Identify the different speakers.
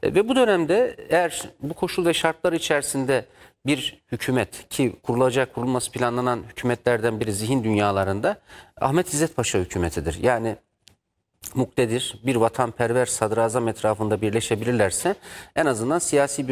Speaker 1: Ve bu dönemde eğer bu koşul ve şartlar içerisinde bir hükümet, ki kurulması planlanan hükümetlerden biri zihin dünyalarında Ahmet İzzet Paşa hükümetidir. Yani muktedir, bir vatanperver sadrazam etrafında birleşebilirlerse en azından siyasi bir